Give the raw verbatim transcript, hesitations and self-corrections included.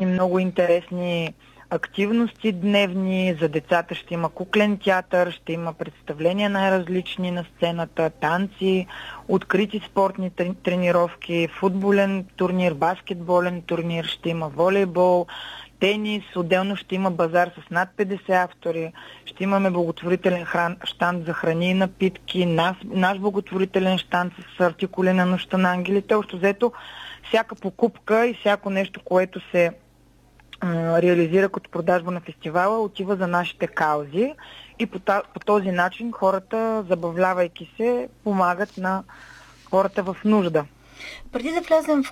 много интересни активности дневни. За децата ще има куклен театър, ще има представления най-различни на сцената, танци, открити спортни тренировки, футболен турнир, баскетболен турнир, ще има волейбол, тенис, отделно ще има базар с над петдесет автори, ще имаме благотворителен хран, щанд за храни и напитки, наш, наш благотворителен щанд с артикули на Нощта на ангелите. Общо взето, всяка покупка и всяко нещо, което се а, реализира като продажба на фестивала, отива за нашите каузи и по, по този начин хората, забавлявайки се, помагат на хората в нужда. Преди да влезем в